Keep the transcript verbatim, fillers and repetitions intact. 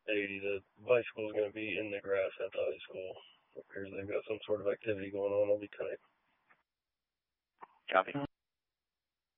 eighty, the bicycle is going to be in the grass at the high school. It appears they've got some sort of activity going on. I'll be tight. Copy.